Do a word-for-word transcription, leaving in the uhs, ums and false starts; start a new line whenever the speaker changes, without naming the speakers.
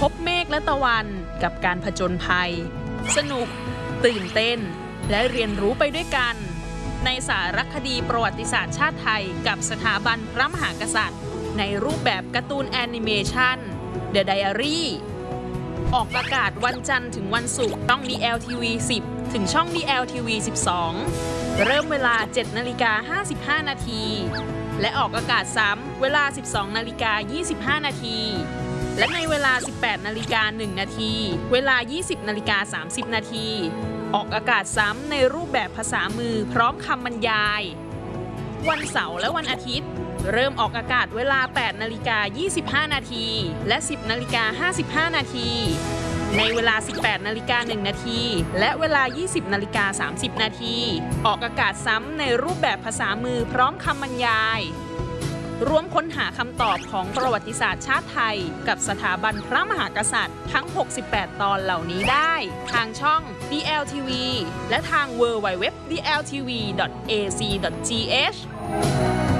พบเมฆและตะวันกับการผจญภัยสนุกตื่นเต้นและเรียนรู้ไปด้วยกันในสารคดีประวัติศาสตร์ชาติไทยกับสถาบันพระมหากษัตริย์ในรูปแบบการ์ตูนแอนิเมชัน The Diary ออกอากาศวันจันทร์ถึงวันศุกร์ช่อง ดี แอล ที วี สิบ ถึงช่อง ดี แอล ที วี สิบสอง เริ่มเวลา เจ็ดนาฬิกาห้าสิบห้านาทีและออกอากาศซ้ำเวลา สิบสองนาฬิกายี่สิบห้านาทีและในเวลา สิบแปดนาฬิกาหนึ่งนาทีเวลา ยี่สิบนาฬิกาสามสิบนาทีออกอากาศซ้ำในรูปแบบภาษามือพร้อมคำบรรยายวันเสาร์และวันอาทิตย์เริ่มออกอากาศเวลา แปดนาฬิกายี่สิบห้านาทีและ สิบนาฬิกาห้าสิบห้านาทีในเวลา สิบแปดนาฬิกาหนึ่งนาทีและเวลา ยี่สิบนาฬิกาสามสิบนาทีออกอากาศซ้ำในรูปแบบภาษามือพร้อมคำบรรยายร่วมค้นหาคำตอบของประวัติศาสตร์ชาติไทยกับสถาบันพระมหากษัตริย์ทั้ง หกสิบแปด ตอนเหล่านี้ได้ทางช่อง ดี แอล ที วี และทาง ดับเบิลยู ดับเบิลยู ดับเบิลยู ดอท ดี แอล ที วี ดอท เอ ซี ดอท ที เอช